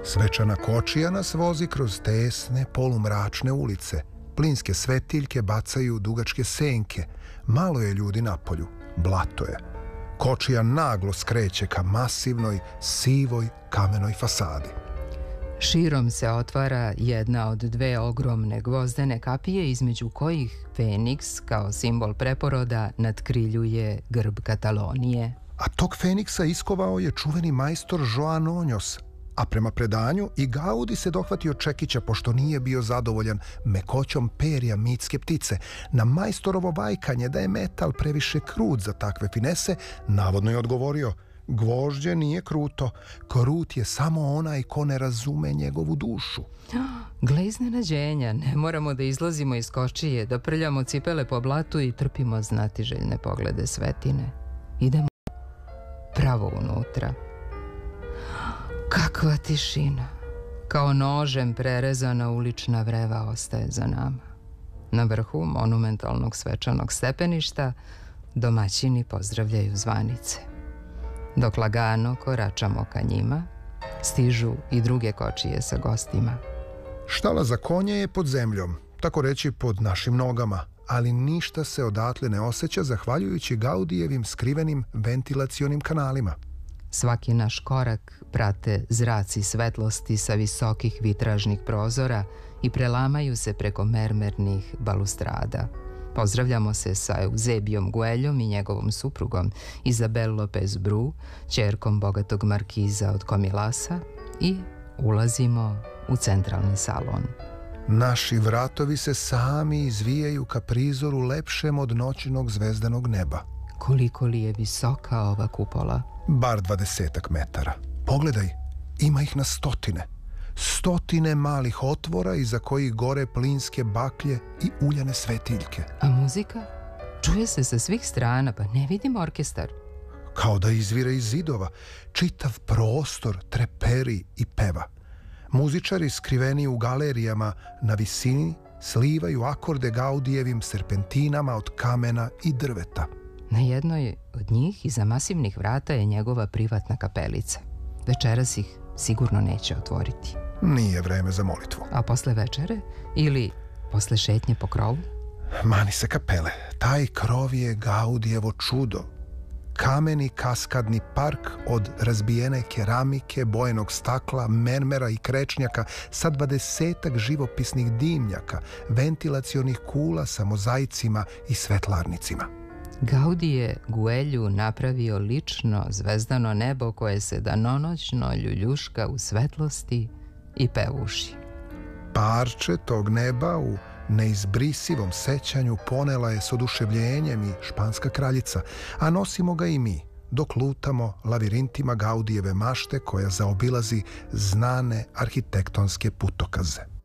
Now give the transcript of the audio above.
Svečana kočija nas vozi kroz tesne, polumračne ulice. Plinske svetiljke bacaju dugačke senke. Malo je ljudi napolju, blato je. Kočija naglo skreće ka masivnoj, sivoj, kamenoj fasadi. Širom se otvara jedna od dve ogromne gvozdene kapije između kojih Feniks, kao simbol preporoda, nadkriljuje grb Katalonije. A tog Feniksa iskovao je čuveni majstor Joan Onjos, a prema predanju i Gaudi se dohvatio čekića pošto nije bio zadovoljan mekoćom perja mitske ptice. Na majstorovo bajkanje da je metal previše krut za takve finese, navodno je odgovorio: gvožđe nije kruto, krut je samo onaj ko ne razume njegovu dušu. Gle iznenađenja, ne moramo da izlazimo iz kočije, da prljamo cipele po blatu i trpimo znatiželjne poglede svetine. Idemo pravo unutra. Kakva tišina! Kao nožem prerezana ulična vreva ostaje za nama. Na vrhu monumentalnog svečanog stepeništa domaćini pozdravljaju zvanice. Dok lagano koračamo ka njima, stižu i druge kočije sa gostima. Štala za konje je pod zemljom, tako reći pod našim nogama, ali ništa se odatle ne osjeća zahvaljujući Gaudijevim skrivenim ventilacionim kanalima. Svaki naš korak prate zraci svetlosti sa visokih vitražnih prozora i prelamaju se preko mermernih balustrada. Pozdravljamo se sa Eusebijom Gueljom i njegovom suprugom Izabel Lopez Bru, ćerkom bogatog markiza od Komilasa, i ulazimo u centralni salon. Naši vratovi se sami izvijaju ka prizoru lepšem od noćnog zvezdanog neba. Koliko li je visoka ova kupola? Bar 20 metara. Pogledaj, ima ih na stotine. Stotine malih otvora iza kojih gore plinske baklje i uljane svetiljke. A muzika? Čuje se sa svih strana, pa ne vidim orkestar. Kao da izvire iz zidova. Čitav prostor treperi i peva. Muzičari skriveni u galerijama na visini slivaju akorde Gaudijevim serpentinama od kamena i drveta. Na jednoj od njih iza masivnih vrata je njegova privatna kapelica. Večeras ih sigurno neće otvoriti. Nije vreme za molitvu. A posle večere? Ili posle šetnje po krovu? Mani se kapele. Taj krov je Gaudijevo čudo. Kameni kaskadni park od razbijene keramike, bojenog stakla, mermera i krečnjaka sa 20 živopisnih dimnjaka, ventilacionih kula sa mozaicima i svetlarnicima. Gaudi je Guelju napravio lično zvezdano nebo koje se danonoćno ljuljuška u svetlosti i pevuši. Parče tog neba u neizbrisivom sećanju ponela je s oduševljenjem i španska kraljica, a nosimo ga i mi, dok lutamo lavirintima Gaudijeve mašte koja zaobilazi znane arhitektonske putokaze.